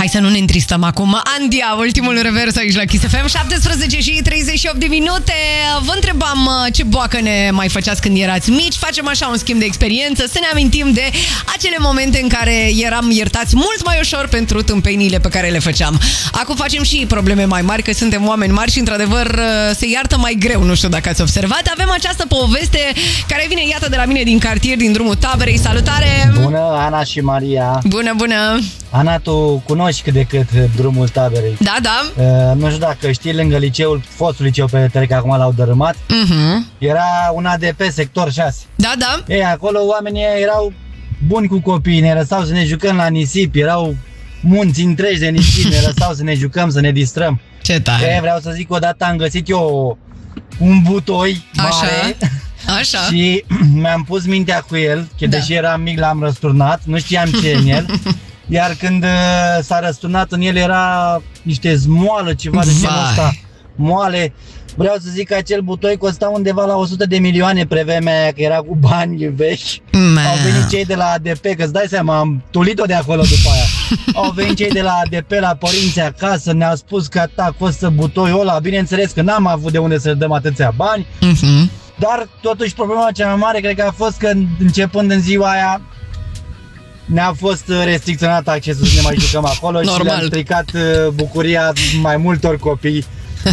Hai să nu ne întristăm acum. Andia, ultimul revers aici la Kiss FM. 17 și 38 de minute. Vă întrebam ce boacă ne mai făceați când erați mici. Facem așa un schimb de experiență, să ne amintim de acele momente în care eram iertați mult mai ușor pentru tâmpeniile pe care le făceam. Acum facem și probleme mai mari, că suntem oameni mari și într-adevăr se iartă mai greu. Nu știu dacă ați observat. Avem această poveste care vine, iată, de la mine din cartier, din drumul Taberei. Salutare! Bună, Ana și Maria! Bună, bună! Ana, tu cunoști cât de cât drumul Taberei? Da, da. Nu știu dacă știi, lângă liceul, fostul liceu pe care acum l-au dărâmat, era un ADP, sector 6. Da, da. Ei, acolo oamenii erau buni cu copiii, ne lăsau să ne jucăm la nisip, erau munți întregi de nisip, ne lăsau să ne jucăm, să ne distrăm. Ce tare! Vreau să zic, odată am găsit eu un butoi mare. Așa. Și mi-am pus mintea cu el, că deși eram mic l-am răsturnat, nu știam ce e în el. Iar când s-a răsturnat, în el era niște zmoală, ceva de genul ăsta, moale. Vreau să zic că acel butoi costa undeva la 100 de milioane pe vremea aia, că era cu bani vechi. Au venit cei de la ADP, că îți dai seama, am tulit-o de acolo după aia. Au venit cei de la ADP la părinții acasă, ne-au spus că atâta costă butoiul ăla. Bineînțeles că n-am avut de unde să dăm atâția bani. Dar totuși problema cea mai mare cred că a fost că începând în ziua aia ne-a fost restricționat accesul să ne mai jucăm acolo. Normal. Și le-am stricat bucuria mai multor copii.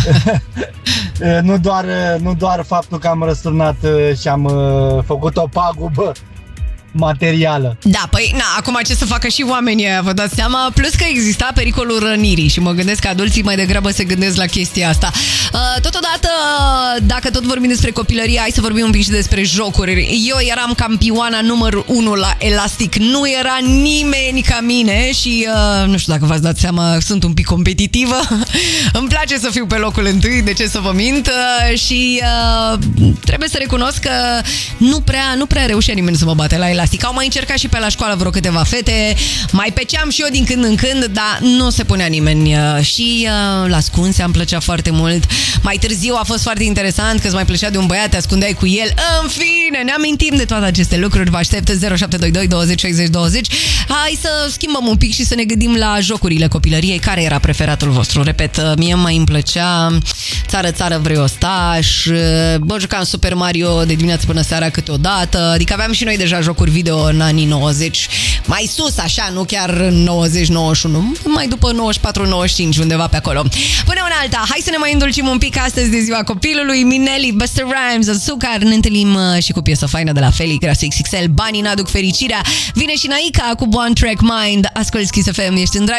Nu doar faptul că am răsturnat și am făcut o pagubă materială. Da, păi, acum ce să facă și oamenii ăia, vă dați seama? Plus că exista pericolul rănirii și mă gândesc că adulții mai degrabă se gândesc la chestia asta. Totodată, dacă tot vorbim despre copilărie, hai să vorbim un pic și despre jocuri. Eu eram campioana numărul 1 la elastic. Nu era nimeni ca mine și nu știu dacă v-ați dat seama, sunt un pic competitivă. Îmi place să fiu pe locul întâi, de ce să vă mint? Și trebuie să recunosc că nu prea reușea nimeni să mă bate la elastic. Au mai încercat și pe la școală vreo câteva fete, mai peceam și eu din când în când, dar nu se punea nimeni. Și la ascunse îmi plăcea foarte mult. Mai târziu a fost foarte interesant că îți mai plăcea de un băiat, te ascundeai cu el. În fine, ne amintim de toate aceste lucruri. Vă aștept 0722 20 60 20. Hai să schimbăm un pic și să ne gândim la jocurile copilăriei. Care era preferatul vostru? Repet, mie mai îmi plăcea Țară vrei ostaș. Bă, jucam Super Mario de dimineață până seara câteodată. Adică aveam și noi deja jocuri video în anii 90. Mai sus, așa, nu chiar în 90-91, mai după 94-95, undeva pe acolo. Până una alta, hai să ne mai îndulcim un pic astăzi de ziua copilului. Mineli, Busta Rhymes, Azucar. Ne întâlnim și cu piesă faină de la Feli, Grasul XXL. Banii n-aduc fericirea. Vine și Naica cu One Track Mind. Asculți Kiss FM, ești în drive.